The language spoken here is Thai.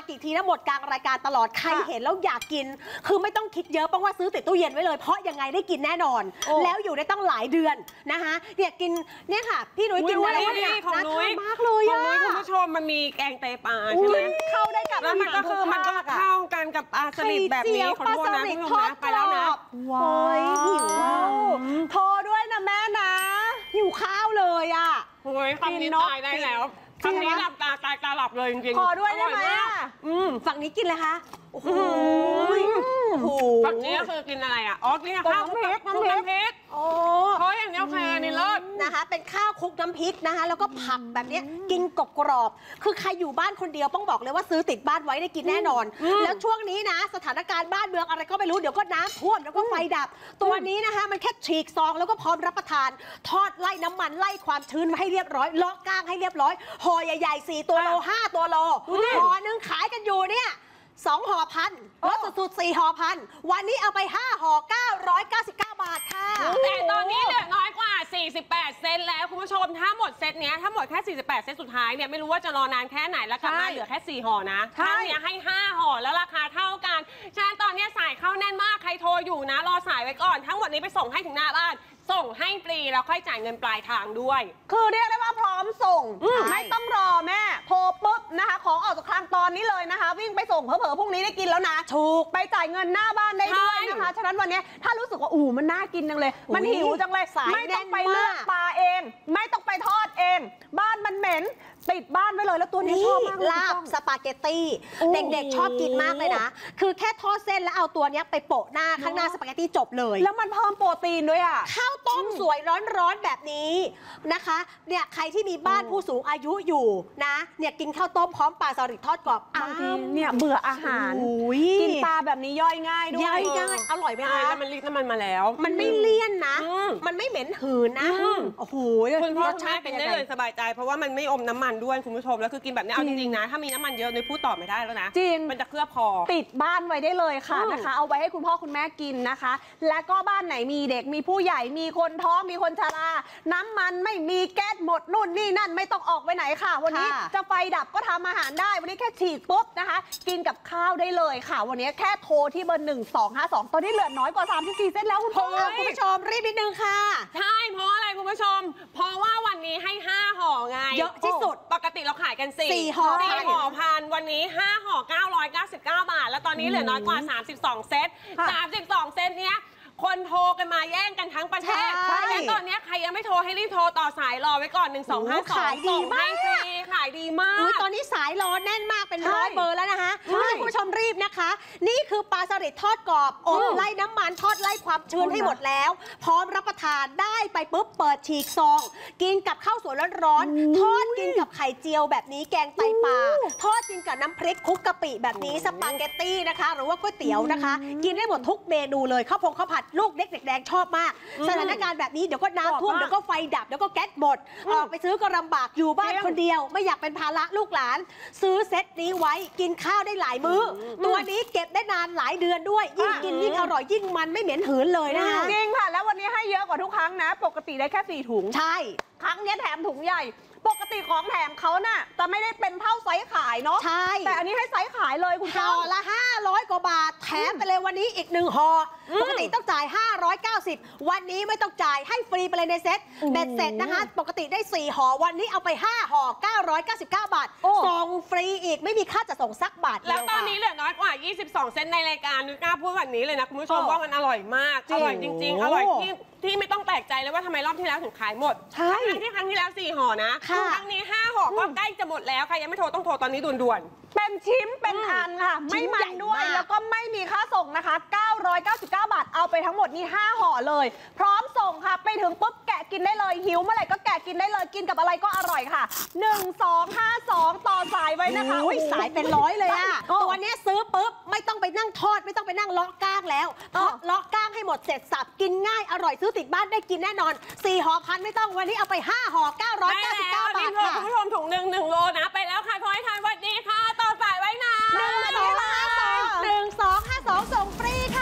กี่ทีนะหมดกลางรายการตลอดใครเห็นแล้วอยากกินคือไม่ต้องคิดเยอะเพราะว่าซื้อติดตู้เย็นไว้เลยเพราะยังไงได้กินแน่นอนแล้วอยู่ได้ตั้งหลายเดือนนะคะเนี่ยกินเนี่ยค่ะพี่นุ้ยกินอะไรเนี่ยของนุ้ยมากเลยอะคุณผู้ชมมันมีแกงไตปลาใช่ไหมเข้าได้กับแล้วมันก็คือมันก็เข้ากันกับปลาสลิดแบบนี้ขอโทษนะคุณผู้ชมนะไปแล้วนะว้ายหิวโทรด้วยนะแม่นะหิวข้าวเลยอะโอ้ยคำนี้ตายได้แล้วคำนี้หลับตาตายตาหลับเลยจริงๆขอด้วยได้ไหมฝั่งนี้กินเลยคะโอ้โหฝั่งนี้ก็คือกินอะไรอ่ะอ๋อกินข้าวคลุกน้ำพริกโอ้เพราะอย่างเดียวแค่นี้เลิศนะคะเป็นข้าวคลุกน้ำพริกนะคะแล้วก็ผักแบบนี้กินกรอบคือใครอยู่บ้านคนเดียวต้องบอกเลยว่าซื้อติดบ้านไว้ได้กินแน่นอนแล้วช่วงนี้นะสถานการณ์บ้านเมืองอะไรก็ไม่รู้เดี๋ยวก็น้ำท่วมแล้วก็ไฟดับตัวนี้นะคะมันแค่ฉีกซองแล้วก็พร้อมรับประทานทอดไล่น้ำมันไล่ความชื้นมาให้เรียบร้อยเลาะก้างให้เรียบร้อยห่อใหญ่ๆ4 ตัวโล5 ตัวโลห่อนึงขายกันอยู่เนี่ย2 ห่อพันลดสุดๆ4 ห่อพันวันนี้เอาไป5 ห่อ999 บาทค่ะแต่ตอนนี้เหลือน้อยกว่า48 เซนแล้วคุณผู้ชมถ้าหมดเซตเนี้ยถ้าหมดแค่48 เซนสุดท้ายเนี่ยไม่รู้ว่าจะรอนานแค่ไหนแล้วกลับมาเหลือแค่4 ห่อนะครั้งนี้ให้5 ห่อแล้วราคาเท่ากันฉะนั้นตอนนี้สายเข้าแน่นมากใครโทรอยู่นะรอสายไว้ก่อนทั้งหมดนี้ไปส่งให้ถึงหน้าบ้านส่งให้ฟรีแล้วค่อยจ่ายเงินปลายทางด้วยคือเรียกได้ว่าพร้อมส่งไม่ต้องรอแม่โทรปุ๊บนะคะของออกจากคลังตอนนี้เลยนะคะวิ่งไปส่งเผลอๆพรุ่งนี้ได้กินแล้วนะถูกไปจ่ายเงินหน้าบ้านได้ด้วยนะคะฉะนั้นวันนี้ถ้ารู้สึกว่ามันน่ากินจังเลยมันหิวจังเลยไม่ต้องไปเลือกปลาเองไม่ต้องไปทอดเองบ้านมันเหม็นติดบ้านไว้เลยแล้วตัวนี้ชอบมากลาบสปาเกตตี้เด็กๆชอบกินมากเลยนะคือแค่ทอดเส้นแล้วเอาตัวนี้ไปโปะหน้าข้างหน้าสปาเกตตี้จบเลยแล้วมันเพิ่มโปรตีนด้วยอ่ะข้าวต้มสวยร้อนๆแบบนี้นะคะเนี่ยใครที่มีบ้านผู้สูงอายุอยู่นะเนี่ยกินข้าวต้มพร้อมปลาสลิดทอดกรอบบางทีเนี่ยเบื่ออาหารกินปลาแบบนี้ย่อยง่ายด้วยย่อยง่ายอร่อยไหมคะแล้วมันรีดน้ำมันมาแล้วมันไม่เลี่ยนนะมันไม่เหม็นหืนนะโอ้โหคุณพ่อคุณแม่เป็นได้เลยสบายใจเพราะว่ามันไม่อมน้ำมันด้วยคุณผู้ชมแล้วคือกินแบบนี้เอาจริงๆนะถ้ามีน้ำมันเยอะนุ้ยพูดต่อไม่ได้แล้วนะจริงมันจะเคลือบคอติดบ้านไว้ได้เลยค่ะนะคะเอาไว้ให้คุณพ่อคุณแม่กินนะคะและก็บ้านไหนมีเด็กมีผู้ใหญ่มีคนท้องมีคนชราน้ำมันไม่มีแก๊สหมดนู่นนี่นั่นไม่ต้องออกไปไหนค่ะวันนี้จะไฟดับก็ทำอาหารได้วันนี้แค่ฉีดปุ๊บนะคะกินกับข้าวได้เลยค่ะวันนี้แค่โทรที่เบอร์1252ตอนนี้เหลือน้อยกว่า34 เซนแล้วคุณผู้ชมรีบนิดนึงค่ะใช่เพราะอะไรคุณผู้ชมเพราะว่าวันนี้ให้5 ห่อไงเยอะที่สุดปกติเราขายกัน4 ห่อพันวันนี้5 ห่อ999 บาทแล้วตอนนี้เหลือน้อยกว่า32 เซต32 เซตเนี้ยคนโทรกันมาแย่งกันทั้งประเทศและตอนนี้ใครยังไม่โทรให้รีบโทรต่อสายรอไว้ก่อน1252 ขายดีมากขายดีมากตอนนี้สายรอแน่นมากเป็น100 เบอร์แล้วนะคะคุณผู้ชมรีบนะคะนี่คือปลาสลิดทอดกรอบอบไล่น้ำมันทอดไล่ความชื้นให้หมดแล้วพร้อมรับประทานได้ไปปุ๊บเปิดฉีกซองกินกับข้าวสวยร้อนๆทอดกินกับไข่เจียวแบบนี้แกงไตปลาทอดกินกับน้ำพริกคลุกกะปิแบบนี้สปาเกตตี้นะคะหรือว่าก๋วยเตี๋ยวนะคะกินได้หมดทุกเมนูเลยข้าวผัดลูกเด็กแดงชอบมากสถานการณ์แบบนี้เดี๋ยวก็น้ำท่วมเดี๋ยวก็ไฟดับเดี๋ยวก็แก๊สหมดออกไปซื้อก็ลำบากอยู่บ้านคนเดียวไม่อยากเป็นภาระลูกหลานซื้อเซตนี้ไว้กินข้าวได้หลายมื้อตัวนี้เก็บได้นานหลายเดือนด้วยยิ่งกินยิ่งอร่อยยิ่งมันไม่เหม็นหืนเลยนะคะจริงค่ะแล้ววันนี้ให้เยอะกว่าทุกครั้งนะปกติได้แค่4 ถุงใช่ครั้งนี้แถมถุงใหญ่ปกติของแถมเขาน่ะจะไม่ได้เป็นเท่าไซส์ขายเนาะใช่แต่อันนี้ให้ไซส์ขายเลยคุณห่อละ500 กว่าบาทแถมไปเลยวันนี้อีก1 ห่อปกติต้องจ่าย590วันนี้ไม่ต้องจ่ายให้ฟรีไปเลยในเซ็ตเบ็ดเสร็จนะคะปกติได้4 ห่อวันนี้เอาไป5 ห่อ999 บาทส่งฟรีอีกไม่มีค่าจะส่งสักบาทแล้วตอนนี้เหลือน้อยกว่า22 เซนในรายการนึกกล้าพูดแบบนี้เลยนะคุณผู้ชมว่ามันอร่อยมากอร่อยจริงๆอร่อยที่ไม่ต้องแปลกใจเลยว่าทำไมรอบที่แล้วถึงขายหมดทั้งที่ครั้งที่แล้ว4 ห่อนะครั้งนี้5 ห่อก็ใกล้จะหมดแล้วใครยังไม่โทรต้องโทรตอนนี้ด่วนๆเป็นชิ้นเป็นอันค่ะไม่มันด้วยแล้วก็ไม่มีค่าส่งนะคะ999 บาทเอาไปทั้งหมดนี่5 ห่อเลยพร้อมส่งค่ะไปถึงปุ๊บแกะกินได้เลยหิวเมื่อไหร่ก็แกะกินได้เลยกินกับอะไรก็อร่อยค่ะ1252ต่อสายไว้นะคะสายเป็น100เลยอะตัวนี้ซื้อปุ๊บไม่ต้องไปนั่งทอดไม่ต้องไปนั่งเลาะก้างแล้วเพราะเลาะก้างให้หมดเสร็จสับกินง่ายอร่อยซื้อติดบ้านได้กินแน่นอน4 ห่อพันไม่ต้องวันนี้เอาไป5 ห่อ999 บาทค่ะคุณผู้ชมถุง1 โลนะไปแล้วค่ะขอให้ทานไว